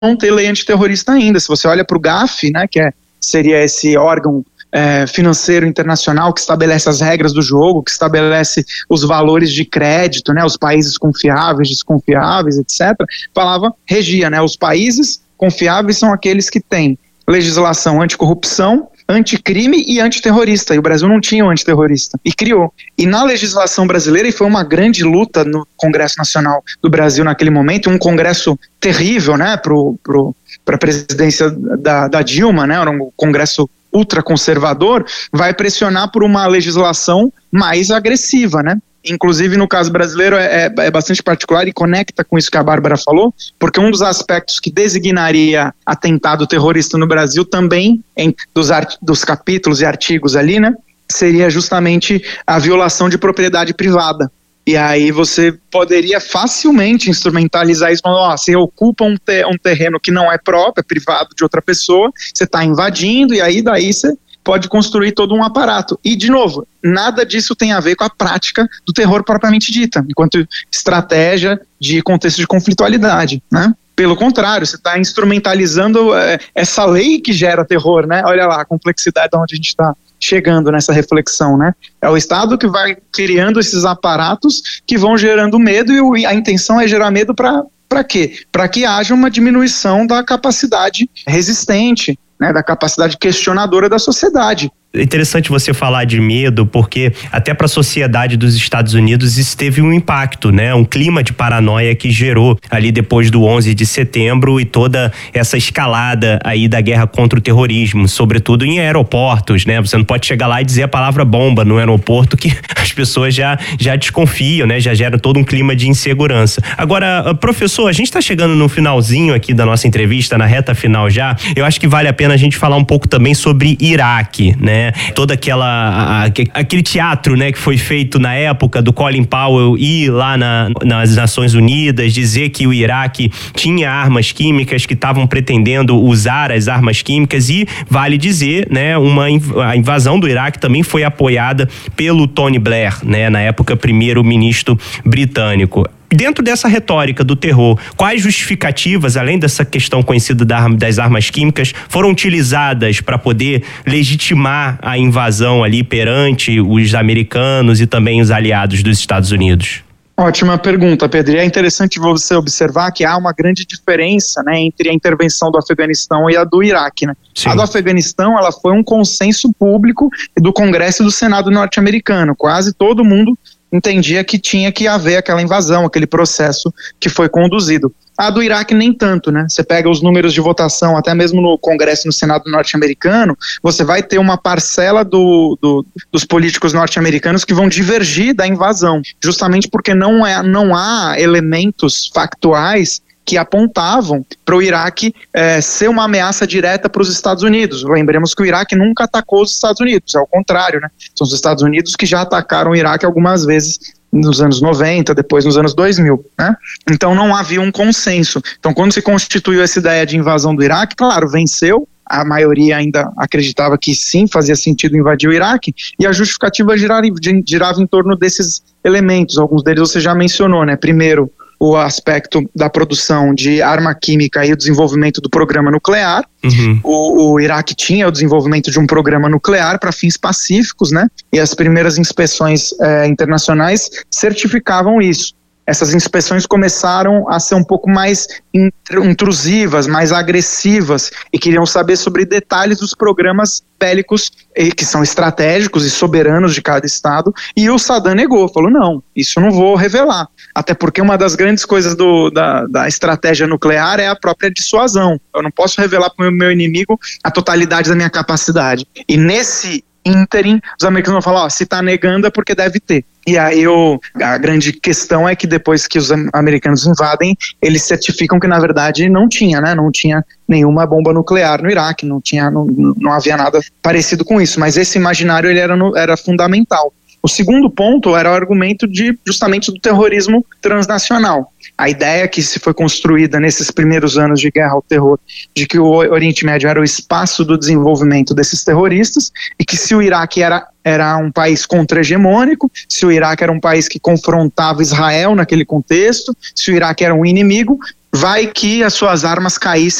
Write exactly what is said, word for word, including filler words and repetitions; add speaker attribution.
Speaker 1: não ter lei antiterrorista ainda. Se você olha para o GAFI, né, que é, seria esse órgão é, financeiro internacional que estabelece as regras do jogo, que estabelece os valores de crédito, né, os países confiáveis, desconfiáveis, etcétera, falava, regia, né, os países confiáveis são aqueles que têm legislação anticorrupção, anticrime e antiterrorista, e o Brasil não tinha um antiterrorista, e criou. E na legislação brasileira, e foi uma grande luta no Congresso Nacional do Brasil naquele momento, um congresso terrível, né, pro, pro, para a presidência da, da Dilma, né, era um congresso ultraconservador, vai pressionar por uma legislação mais agressiva, né. Inclusive no caso brasileiro é, é, é bastante particular e conecta com isso que a Bárbara falou, porque um dos aspectos que designaria atentado terrorista no Brasil também, em, dos, art, dos capítulos e artigos ali, né, seria justamente a violação de propriedade privada. E aí você poderia facilmente instrumentalizar isso, falando, ó, você ocupa um, te, um terreno que não é próprio, é privado de outra pessoa, você está invadindo e aí daí você pode construir todo um aparato. E, de novo, nada disso tem a ver com a prática do terror propriamente dita, enquanto estratégia de contexto de conflitualidade, né? Pelo contrário, você está instrumentalizando é, essa lei que gera terror, né? Olha lá a complexidade de onde a gente está chegando nessa reflexão, né? É o Estado que vai criando esses aparatos que vão gerando medo e a intenção é gerar medo para para quê? Para que haja uma diminuição da capacidade resistente, né, da capacidade questionadora da sociedade.
Speaker 2: É interessante você falar de medo, porque até para a sociedade dos Estados Unidos isso teve um impacto, né? Um clima de paranoia que gerou ali depois do onze de setembro e toda essa escalada aí da guerra contra o terrorismo, sobretudo em aeroportos, né? Você não pode chegar lá e dizer a palavra bomba no aeroporto que as pessoas já, já desconfiam, né? Já gera todo um clima de insegurança. Agora, professor, a gente está chegando no finalzinho aqui da nossa entrevista, na reta final já. Eu acho que vale a pena a gente falar um pouco também sobre Iraque, né? Toda aquela a, aquele teatro, né, que foi feito na época do Colin Powell ir lá na, nas Nações Unidas dizer que o Iraque tinha armas químicas, que estavam pretendendo usar as armas químicas, e vale dizer, né, uma a invasão do Iraque também foi apoiada pelo Tony Blair, né, na época primeiro-ministro britânico. Dentro dessa retórica do terror, quais justificativas, além dessa questão conhecida das armas químicas, foram utilizadas para poder legitimar a invasão ali perante os americanos e também os aliados dos Estados Unidos?
Speaker 1: Ótima pergunta, Pedro. E é interessante você observar que há uma grande diferença, né, entre a intervenção do Afeganistão e a do Iraque, né? A do Afeganistão, ela foi um consenso público do Congresso e do Senado norte-americano. Quase todo mundo entendia que tinha que haver aquela invasão, aquele processo que foi conduzido. A do Iraque nem tanto, né? Você pega os números de votação, até mesmo no Congresso e no Senado norte-americano, você vai ter uma parcela do, do, dos políticos norte-americanos que vão divergir da invasão, justamente porque não, é, não há elementos factuais que apontavam para o Iraque é, ser uma ameaça direta para os Estados Unidos. Lembremos que o Iraque nunca atacou os Estados Unidos, é o contrário, né? São os Estados Unidos que já atacaram o Iraque algumas vezes nos anos noventa, depois nos anos dois mil, né? Então não havia um consenso. Então quando se constituiu essa ideia de invasão do Iraque, claro, venceu, a maioria ainda acreditava que sim, fazia sentido invadir o Iraque, e a justificativa girava, girava em torno desses elementos, alguns deles você já mencionou, né? Primeiro, o aspecto da produção de arma química e o desenvolvimento do programa nuclear. Uhum. O, o Iraque tinha o desenvolvimento de um programa nuclear para fins pacíficos, né? E as primeiras inspeções eh, internacionais certificavam isso. Essas inspeções começaram a ser um pouco mais intrusivas, mais agressivas, e queriam saber sobre detalhes dos programas bélicos que são estratégicos e soberanos de cada estado, e o Saddam negou, falou, não, isso eu não vou revelar, até porque uma das grandes coisas do, da, da estratégia nuclear é a própria dissuasão. Eu não posso revelar para o meu inimigo a totalidade da minha capacidade, e nesse ínterim, os americanos vão falar, ó, se está negando é porque deve ter. E aí o, a grande questão é que depois que os americanos invadem, eles certificam que na verdade não tinha, né? Não tinha nenhuma bomba nuclear no Iraque, não, tinha, não, não havia nada parecido com isso, mas esse imaginário ele era, no, era fundamental. O segundo ponto era o argumento de, justamente do terrorismo transnacional. A ideia que se foi construída nesses primeiros anos de guerra ao terror, de que o Oriente Médio era o espaço do desenvolvimento desses terroristas, e que se o Iraque era, era um país contra-hegemônico, se o Iraque era um país que confrontava Israel naquele contexto, se o Iraque era um inimigo, vai que as suas armas caíssem